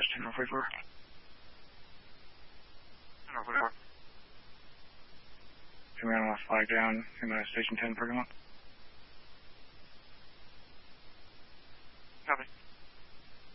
1044. 1044. Command, flag down, Station 10 parking lot.